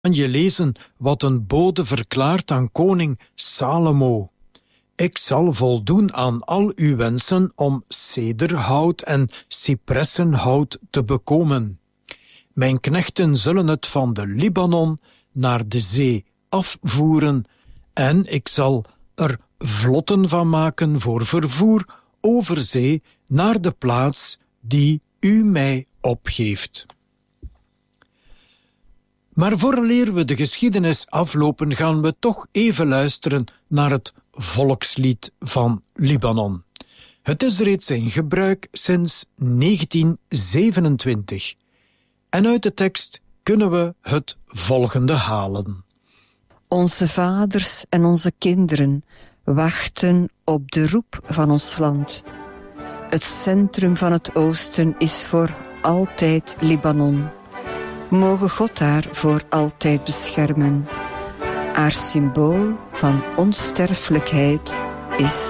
je lezen wat een bode verklaart aan koning Salomo. Ik zal voldoen aan al uw wensen om cederhout en cipressenhout te bekomen. Mijn knechten zullen het van de Libanon naar de zee afvoeren en ik zal er vlotten van maken voor vervoer over zee naar de plaats die u mij opgeeft. Maar vooraleer we de geschiedenis aflopen, gaan we toch even luisteren naar het volkslied van Libanon. Het is reeds in gebruik sinds 1927. En uit de tekst kunnen we het volgende halen. Onze vaders en onze kinderen wachten op de roep van ons land. Het centrum van het oosten is voor altijd Libanon. Mogen God haar voor altijd beschermen. Haar symbool van onsterfelijkheid is